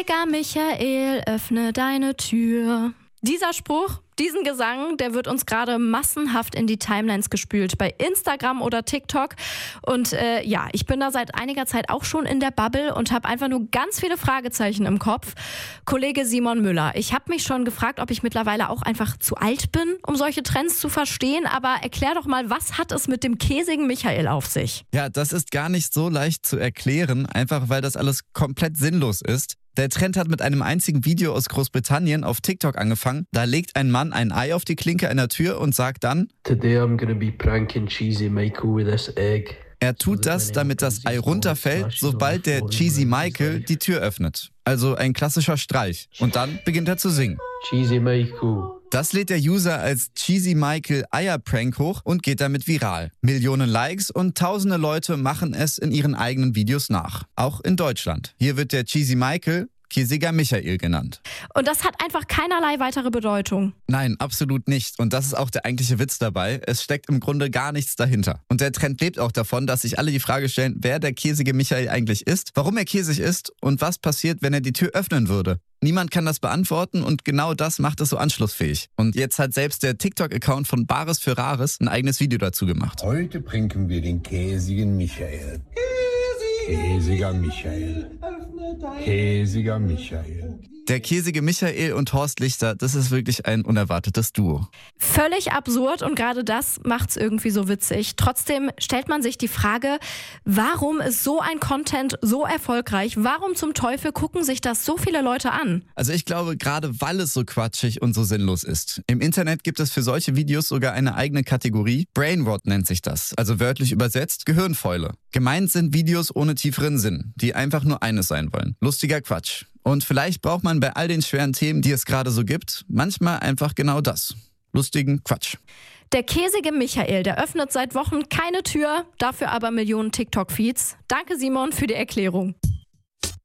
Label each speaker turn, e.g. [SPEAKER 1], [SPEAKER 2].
[SPEAKER 1] Käsiger Michael, öffne deine Tür. Dieser Spruch, diesen Gesang, der wird uns gerade massenhaft in die Timelines gespült, bei Instagram oder TikTok. Und ich bin da seit einiger Zeit auch schon in der Bubble und habe einfach nur ganz viele Fragezeichen im Kopf. Kollege Simon Müller, ich habe mich schon gefragt, ob ich mittlerweile auch einfach zu alt bin, um solche Trends zu verstehen. Aber erklär doch mal, was hat es mit dem käsigen Michael auf sich?
[SPEAKER 2] Ja, das ist gar nicht so leicht zu erklären, einfach weil das alles komplett sinnlos ist. Der Trend hat mit einem einzigen Video aus Großbritannien auf TikTok angefangen. Da legt ein Mann ein Ei auf die Klinke einer Tür und sagt dann:
[SPEAKER 3] Today I'm gonna be pranking Cheesy Michael with this egg.
[SPEAKER 2] Er tut das, damit das Ei runterfällt, sobald der Cheesy Michael die Tür öffnet. Also ein klassischer Streich. Und dann beginnt er zu singen.
[SPEAKER 3] Cheesy Michael.
[SPEAKER 2] Das lädt der User als Cheesy Michael Eier-Prank hoch und geht damit viral. Millionen Likes und tausende Leute machen es in ihren eigenen Videos nach. Auch in Deutschland. Hier wird der Cheesy Michael Käsiger Michael genannt.
[SPEAKER 1] Und das hat einfach keinerlei weitere Bedeutung.
[SPEAKER 2] Nein, absolut nicht. Und das ist auch der eigentliche Witz dabei. Es steckt im Grunde gar nichts dahinter. Und der Trend lebt auch davon, dass sich alle die Frage stellen, wer der käsige Michael eigentlich ist, warum er käsig ist und was passiert, wenn er die Tür öffnen würde. Niemand kann das beantworten und genau das macht es so anschlussfähig. Und jetzt hat selbst der TikTok-Account von Bares für Rares ein eigenes Video dazu gemacht.
[SPEAKER 4] Heute pranken wir den käsigen Michael. Käsiger Michael. Käsiger Michael.
[SPEAKER 2] Der käsige Michael und Horst Lichter, das ist wirklich ein unerwartetes Duo.
[SPEAKER 1] Völlig absurd und gerade das macht's irgendwie so witzig. Trotzdem stellt man sich die Frage, warum ist so ein Content so erfolgreich? Warum zum Teufel gucken sich das so viele Leute an?
[SPEAKER 2] Also ich glaube, gerade weil es so quatschig und so sinnlos ist. Im Internet gibt es für solche Videos sogar eine eigene Kategorie. Brainrot nennt sich das, also wörtlich übersetzt Gehirnfäule. Gemeint sind Videos ohne tieferen Sinn, die einfach nur eines sein wollen. Lustiger Quatsch. Und vielleicht braucht man bei all den schweren Themen, die es gerade so gibt, manchmal einfach genau das. Lustigen Quatsch.
[SPEAKER 1] Der käsige Michael, der öffnet seit Wochen keine Tür, dafür aber Millionen TikTok-Feeds. Danke Simon für die Erklärung.